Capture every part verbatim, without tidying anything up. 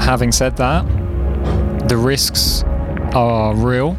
having said that, the risks are real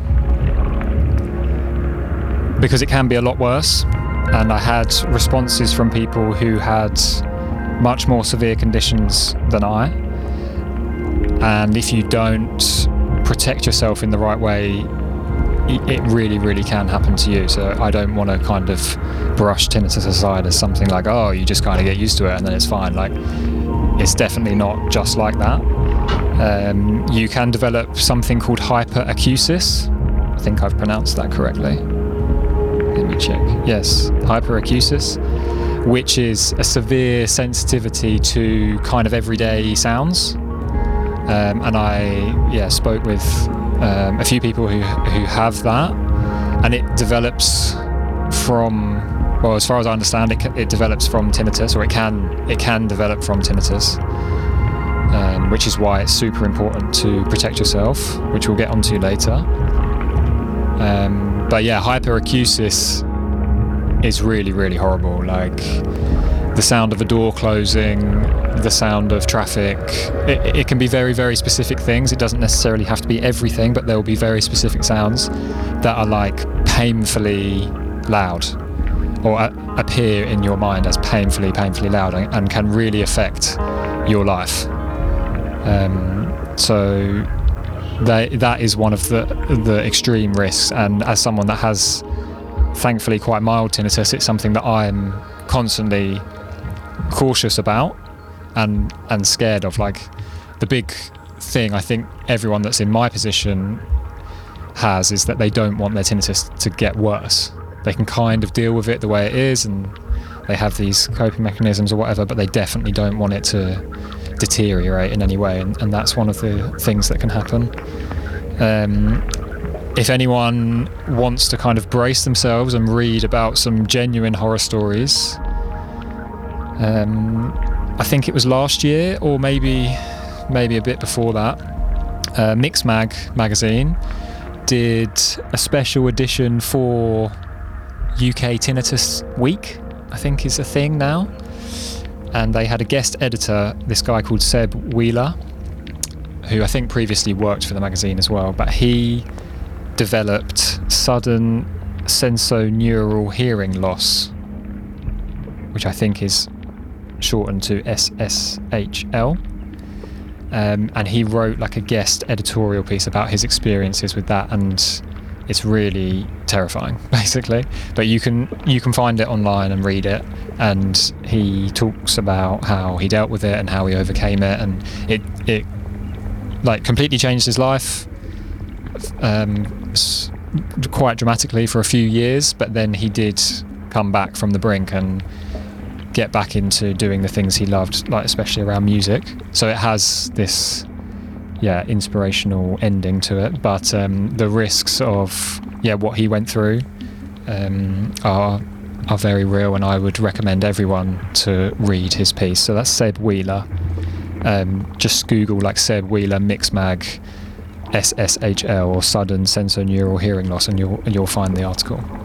because it can be a lot worse. And I had responses from people who had much more severe conditions than I. And if you don't protect yourself in the right way, it really, really can happen to you. So I don't want to kind of brush tinnitus aside as something like, oh, you just kind of get used to it and then it's fine. Like, it's definitely not just like that. Um, you can develop something called hyperacusis. I think I've pronounced that correctly. Let me check. Yes, hyperacusis, which is a severe sensitivity to kind of everyday sounds. Um, and I, yeah, spoke with um, a few people who who have that, and it develops from, well, as far as I understand, it it develops from tinnitus, or it can it can develop from tinnitus, um, which is why it's super important to protect yourself, which we'll get onto later. Um, but yeah, hyperacusis is really, really horrible. Like the sound of a door closing, the sound of traffic. It, it can be very, very specific things. It doesn't necessarily have to be everything, but there will be very specific sounds that are like painfully loud, or a- appear in your mind as painfully, painfully loud, and, and can really affect your life. Um, so that that is one of the the extreme risks. And as someone that has, thankfully, quite mild tinnitus, it's something that I'm constantly cautious about and and scared of. Like, the big thing I think everyone that's in my position has is that they don't want their tinnitus to get worse. They can kind of deal with it the way it is, and they have these coping mechanisms or whatever, but they definitely don't want it to deteriorate in any way, and, and that's one of the things that can happen. Um, if anyone wants to kind of brace themselves and read about some genuine horror stories, um, I think it was last year, or maybe maybe a bit before that, uh, Mixmag magazine did a special edition for U K Tinnitus Week, I think is a thing now. And they had a guest editor, this guy called Seb Wheeler, who I think previously worked for the magazine as well, but he developed sudden sensorineural hearing loss, which I think is shortened to S S H L. Um, and he wrote like a guest editorial piece about his experiences with that, and it's really terrifying, basically. But you can you can find it online and read it, and he talks about how he dealt with it and how he overcame it, and it it like completely changed his life, um, quite dramatically for a few years. But then he did come back from the brink and get back into doing the things he loved, like especially around music. So it has this yeah inspirational ending to it, but um, the risks of yeah what he went through um, are are very real, and I would recommend everyone to read his piece. So that's Seb Wheeler. Um, just Google like Seb Wheeler Mixmag S S H L or sudden sensorineural hearing loss, and you'll and you'll find the article.